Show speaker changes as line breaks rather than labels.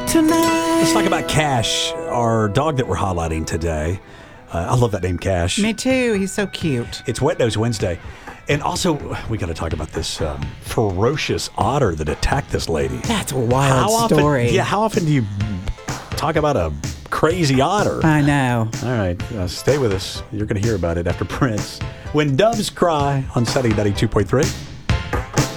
tonight.
Let's talk about Cash, our dog that we're highlighting today. I love that name, Cash.
Me too. He's so cute.
It's Wet Nose Wednesday. And also, we got to talk about this ferocious otter that attacked this lady.
That's a wild story.
How often do you talk about a crazy otter?
I know.
All right, stay with us. You're going to hear about it after Prince. When Doves Cry on Sunny 92.3.